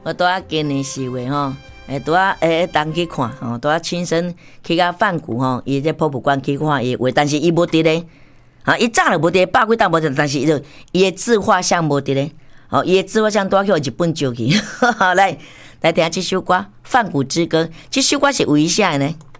我拄仔今年4月吼，拄仔当去看吼，拄仔亲身去甲梵谷吼，伊这博物馆去看伊画，但是伊无伫咧，啊，伊早就无伫，100几档无伫，但是伊的自画像无伫咧，哦，伊的自画像拄仔去日本招去，来听这首歌《梵谷之歌》，这首歌是为啥呢？